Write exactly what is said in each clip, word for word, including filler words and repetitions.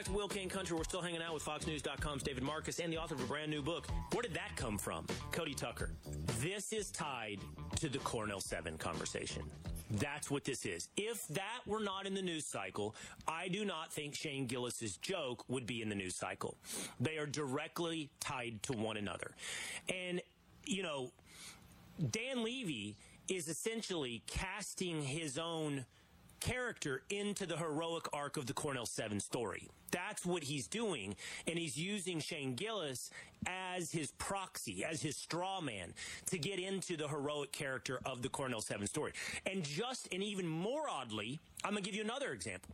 to Will King Country. We're still hanging out with Fox News dot com's David Marcus and the author of a brand new book. Where did that come from? Cody Tucker. This is tied to the Cornell seven conversation. That's what this is. If that were not in the news cycle, I do not think Shane Gillis's joke would be in the news cycle. They are directly tied to one another. And, you know, Dan Levy is essentially casting his own character into the heroic arc of the Cornell seven story. That's what he's doing, and he's using Shane Gillis as his proxy, as his straw man, to get into the heroic character of the Cornell seven story. And just, and even more oddly, I'm going to give you another example.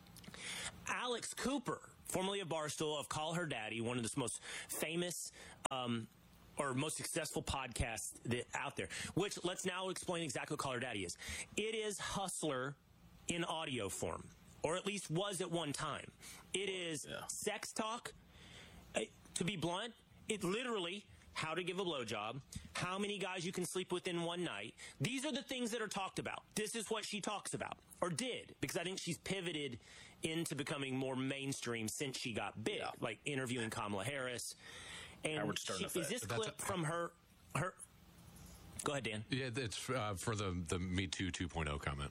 Alex Cooper, formerly of Barstool, of Call Her Daddy, one of the most famous um, or most successful podcasts that, out there, which let's now explain exactly what Call Her Daddy is. It is Hustler in audio form, or at least was at one time. It is yeah. sex talk. To be blunt, it literally how to give a blowjob, how many guys you can sleep with in one night. These are the things that are talked about. This is what she talks about, or did, because I think she's pivoted into becoming more mainstream since she got big, yeah. like interviewing Kamala Harris. And she, is this clip a- from her? Her. Go ahead, Dan. Yeah, it's uh, for the the Me Too two point oh comment.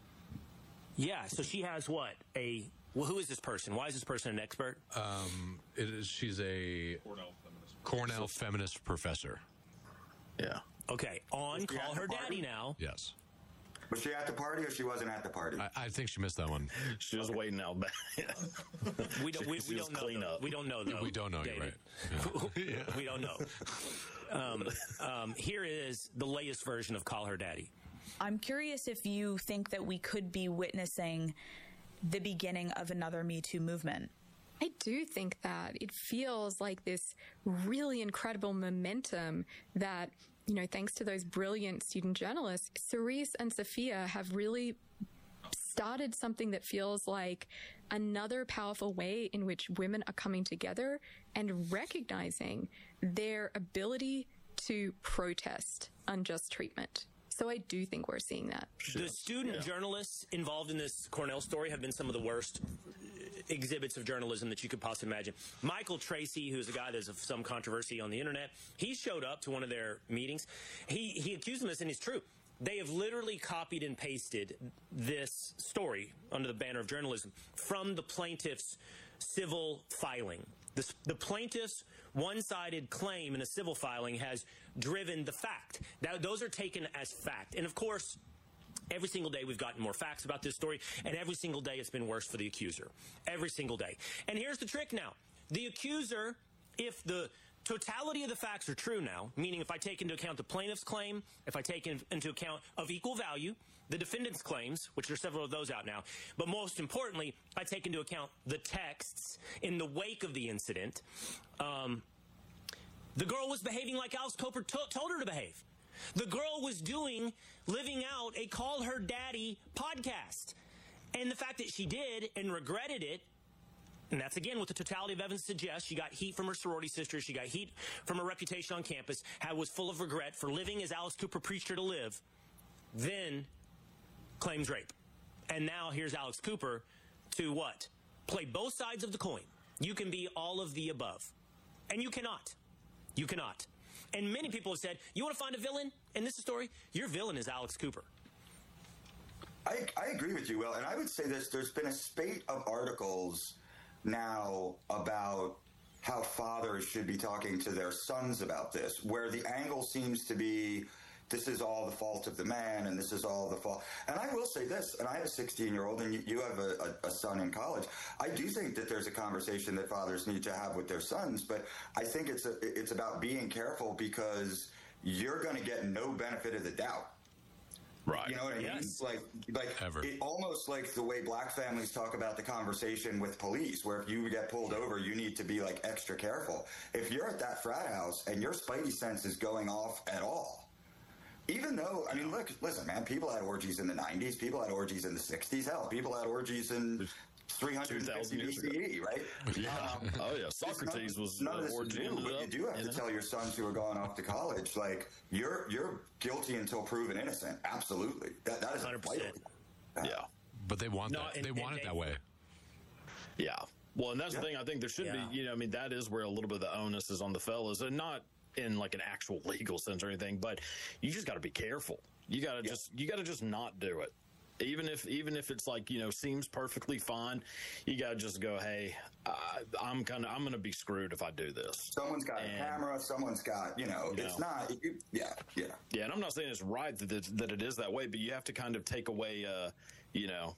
Yeah, so she has what? A well, who is this person? Why is this person an expert? Um, it is, she's a Cornell feminist, Cornell feminist professor. Yeah. Okay, on Call Her Daddy now. Yes. Was she at the party or she wasn't at the party? I, I think she missed that one. She was okay. waiting out back. we don't. We, we don't know. Though. We don't know. Though. We don't know. You're right. Yeah. We don't know. Um, um, here is the latest version of Call Her Daddy. I'm curious if you think that we could be witnessing the beginning of another Me Too movement. I do think that it feels like this really incredible momentum that, you know, thanks to those brilliant student journalists, Cerise and Sophia have really started something that feels like another powerful way in which women are coming together and recognizing their ability to protest unjust treatment. So I do think we're seeing that. The student yeah. journalists involved in this Cornell story have been some of the worst exhibits of journalism that you could possibly imagine. Michael Tracy, who's a guy that's of some controversy on the internet, he showed up to one of their meetings. He he accused them of this, and it's true. They have literally copied and pasted this story under the banner of journalism from the plaintiff's civil filing. The, the plaintiff's one-sided claim in a civil filing has driven the fact. Now, those are taken as fact. And, of course, every single day we've gotten more facts about this story, and every single day it's been worse for the accuser. Every single day. And here's the trick now. The accuser, if the totality of the facts are true now, meaning if I take into account the plaintiff's claim, if I take in, into account of equal value, the defendant's claims, which there are several of those out now, but most importantly, I take into account the texts in the wake of the incident, um, the girl was behaving like Alex Cooper t- told her to behave. The girl was doing, living out a Call Her Daddy podcast. And the fact that she did and regretted it, and that's, again, what the totality of evidence suggests. She got heat from her sorority sister. She got heat from her reputation on campus, had, was full of regret for living as Alice Cooper preached her to live, then claims rape. And now here's Alex Cooper to what? Play both sides of the coin. You can be all of the above. And you cannot. You cannot. And many people have said, you want to find a villain in this story? Your villain is Alex Cooper. I, I agree with you, Will. And I would say this. There's been a spate of articles now about how fathers should be talking to their sons about this, where the angle seems to be this is all the fault of the man and this is all the fault. And I will say this, and I have a sixteen-year-old and you, you have a, a, a son in college. I do think that there's a conversation that fathers need to have with their sons, but I think it's a, it's about being careful because you're going to get no benefit of the doubt. Right. You know what I mean? Yes. Like, like it, almost like the way black families talk about the conversation with police, where if you get pulled over, you need to be like extra careful. If you're at that frat house and your spidey sense is going off at all, even though, I mean, look, listen, man, people had orgies in the nineties, people had orgies in the sixties, hell, people had orgies in three hundred fifty B C E, right? Yeah. Um, oh, yeah. Socrates none, was none of this orgy. New, but you do have to know? tell your sons who are going off to college, like, you're you're guilty until proven innocent. Absolutely. That, that is one hundred percent. vital. Yeah. But they want no, that. And, they want and it they, that way. Yeah. Well, and that's Yeah. the thing. I think there should Yeah. be, you know, I mean, that is where a little bit of the onus is on the fellas, and not in like an actual legal sense or anything, but you just got to be careful. You got to Yeah. just, you got to just not do it. Even if, even if it's like, you know, seems perfectly fine, you got to just go, hey, I, I'm kind of, I'm going to be screwed if I do this. Someone's got And- a camera. Someone's got, you know, You it's know. not. It, yeah, yeah. Yeah, and I'm not saying it's right that it, that it is that way, but you have to kind of take away, uh, you know,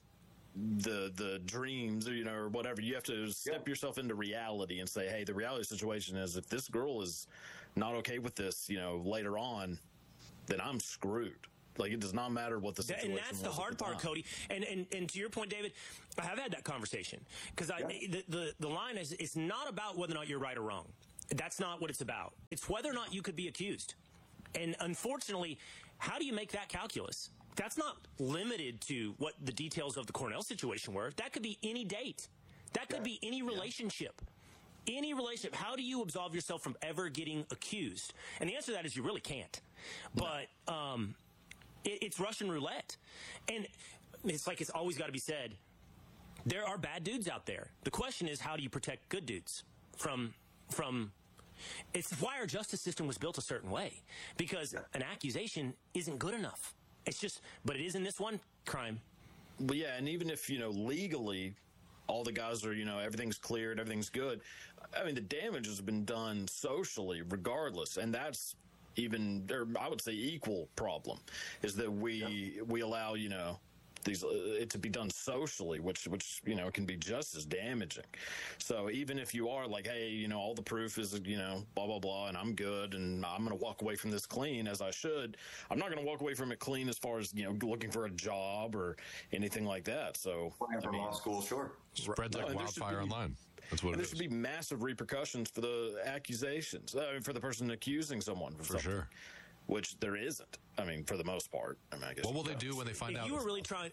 the the dreams, or, you know, or whatever. You have to step Yeah. yourself into reality and say, hey, the reality situation is if this girl is not okay with this, you know, later on, then I'm screwed. Like, it does not matter what the That- situation and that's the was hard at the part, time. Cody. And, and and to your point, David, I have had that conversation because I Yeah. the, the the line is it's not about whether or not you're right or wrong. That's not what it's about. It's whether or not you could be accused. And unfortunately, how do you make that calculus? That's not limited to what the details of the Cornell situation were. That could be any date. That could be any relationship. Any relationship. How do you absolve yourself from ever getting accused? And the answer to that is you really can't. But um, it, it's Russian roulette. And it's like it's always got to be said, there are bad dudes out there. The question is, how do you protect good dudes from from it's why our justice system was built a certain way, because an accusation isn't good enough. It's just, but it is in this one crime. But yeah, and even if, you know, legally all the guys are, you know, everything's cleared, everything's good, I mean, the damage has been done socially regardless. And that's even, or I would say equal problem, is that we yeah. we allow, you know, these uh, it to be done socially, which which you know can be just as damaging. So even if you are like, hey, you know, all the proof is, you know, blah blah blah, and I'm good, and I'm going to walk away from this clean as I should, I'm not going to walk away from it clean as far as, you know, looking for a job or anything like that. So Applying for I mean, law school, sure. Spreads No, like and there should wildfire be- online. That's what and it there is. should be massive repercussions for the accusations, I mean, for the person accusing someone of For something, sure. which there isn't. I mean, for the most part. I mean, I guess What will you they know. do when they find If out? you were really trying,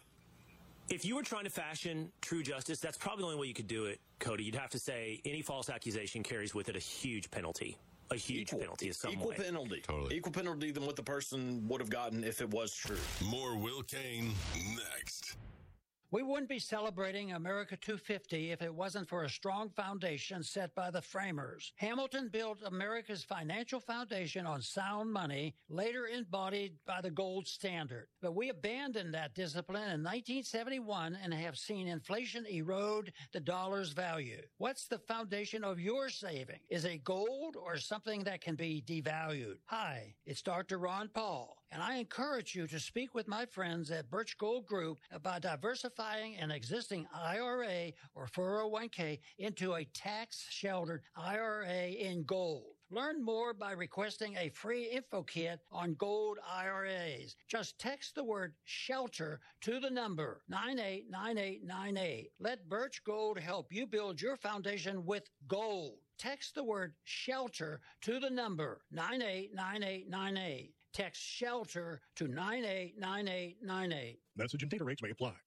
if you were trying to fashion true justice, that's probably the only way you could do it, Cody. You'd have to say any false accusation carries with it a huge penalty, a huge Equal, penalty of some equal way. penalty. Totally. Equal penalty than what the person would have gotten if it was true. More Will Kane next. We wouldn't be celebrating America two fifty if it wasn't for a strong foundation set by the framers. Hamilton built America's financial foundation on sound money, later embodied by the gold standard. But we abandoned that discipline in nineteen seventy-one and have seen inflation erode the dollar's value. What's the foundation of your saving? Is it gold or something that can be devalued? Hi, it's Doctor Ron Paul, and I encourage you to speak with my friends at Birch Gold Group about diversifying an existing I R A or four oh one k into a tax-sheltered I R A in gold. Learn more by requesting a free info kit on gold I R As. Just text the word SHELTER to the number nine eight nine eight nine eight. Let Birch Gold help you build your foundation with gold. Text the word SHELTER to the number nine eight nine eight nine eight. Text SHELTER to nine eight nine eight nine eight. Message and data rates may apply.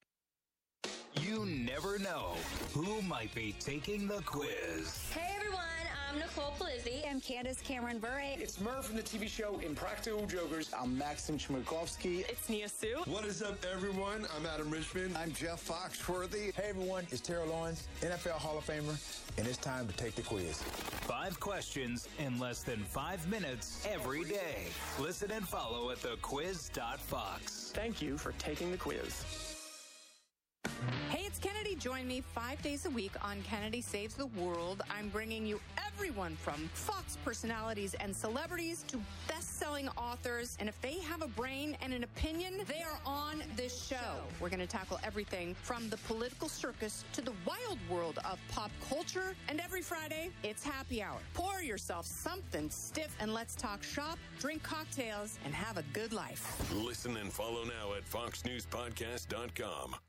You never know who might be taking the quiz. Hey everyone, I'm Nicole Polizzi. I'm Candace Cameron Bure. It's Murph from the T V show Impractical Jokers. I'm Maxim Chmerkovsky. It's Nia Sue. What is up, everyone? I'm Adam Richmond. I'm Jeff Foxworthy. Hey everyone, it's Terrell Lawrence, N F L Hall of Famer, and it's time to take the quiz. Five questions in less than five minutes every day. Listen and follow at the quiz dot fox. Thank you for taking the quiz. Hey, it's Kennedy. Join me five days a week on Kennedy Saves the World. I'm bringing you everyone from Fox personalities and celebrities to best-selling authors. And if they have a brain and an opinion, they are on this show. We're going to tackle everything from the political circus to the wild world of pop culture. And every Friday, it's happy hour. Pour yourself something stiff and let's talk shop, drink cocktails, and have a good life. Listen and follow now at fox news podcast dot com.